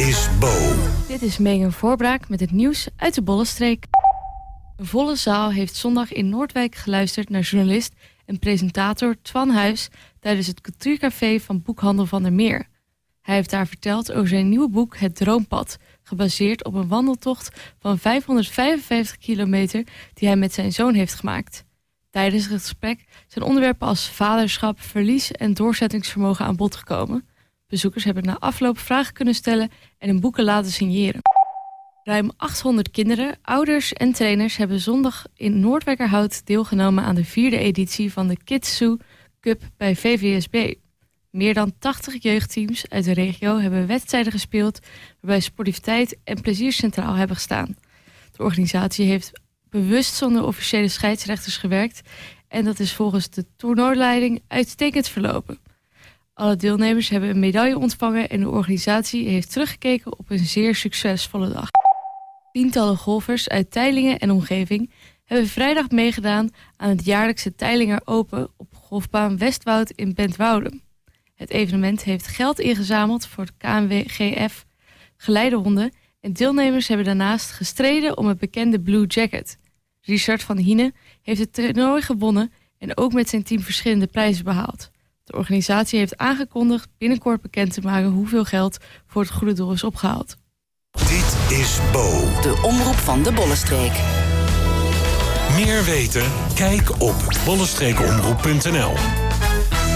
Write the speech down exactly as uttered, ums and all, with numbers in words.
is Bo. Dit is Megan Voorbraak met het nieuws uit de Bollenstreek. Een volle zaal heeft zondag in Noordwijk geluisterd naar journalist en presentator Twan Huis tijdens het cultuurcafé van Boekhandel van der Meer. Hij heeft daar verteld over zijn nieuwe boek Het Droompad, gebaseerd op een wandeltocht van vijfhonderdvijfenvijftig kilometer die hij met zijn zoon heeft gemaakt. Tijdens het gesprek zijn onderwerpen als vaderschap, verlies en doorzettingsvermogen aan bod gekomen. Bezoekers hebben na afloop vragen kunnen stellen en hun boeken laten signeren. Ruim achthonderd kinderen, ouders en trainers hebben zondag in Noordwijkerhout deelgenomen aan de vierde editie van de Kids Zoo Cup bij V V S B. Meer dan tachtig jeugdteams uit de regio hebben wedstrijden gespeeld waarbij sportiviteit en plezier centraal hebben gestaan. De organisatie heeft bewust zonder officiële scheidsrechters gewerkt en dat is volgens de toernooileiding uitstekend verlopen. Alle deelnemers hebben een medaille ontvangen en de organisatie heeft teruggekeken op een zeer succesvolle dag. Tientallen golfers uit Teylingen en omgeving hebben vrijdag meegedaan aan het jaarlijkse Teilinger Open op golfbaan Westwoud in Bentwoude. Het evenement heeft geld ingezameld voor het K N W G F geleidehonden en deelnemers hebben daarnaast gestreden om het bekende Blue Jacket. Richard van Hiene heeft het toernooi gewonnen en ook met zijn team verschillende prijzen behaald. De organisatie heeft aangekondigd binnenkort bekend te maken hoeveel geld voor het goede doel is opgehaald. Dit is Bo. De omroep van de Bollenstreek. Meer weten? Kijk op bollenstreekomroep punt n l.